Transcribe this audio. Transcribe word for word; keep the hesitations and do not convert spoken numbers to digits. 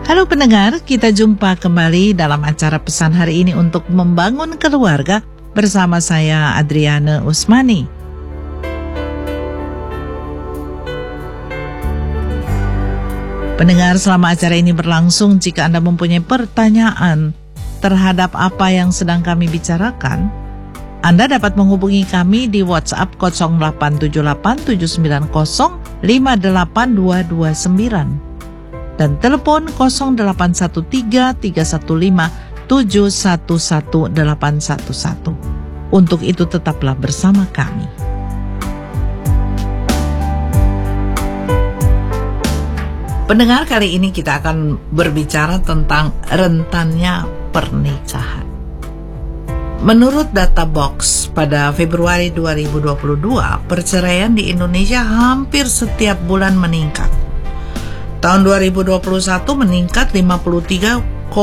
Halo pendengar, kita jumpa kembali dalam acara pesan hari ini untuk membangun keluarga bersama saya Adriana Usmani. Pendengar, selama acara ini berlangsung, jika Anda mempunyai pertanyaan terhadap apa yang sedang kami bicarakan, Anda dapat menghubungi kami di WhatsApp nol delapan tujuh delapan tujuh sembilan nol lima delapan dua dua sembilan dan telepon nol delapan satu tiga tiga satu lima tujuh satu satu delapan satu satu. Untuk itu tetaplah bersama kami. Pendengar, kali ini kita akan berbicara tentang rentannya pernikahan. Menurut data Box, pada Februari dua ribu dua puluh dua, perceraian di Indonesia hampir setiap bulan meningkat. Tahun dua ribu dua puluh satu meningkat lima puluh tiga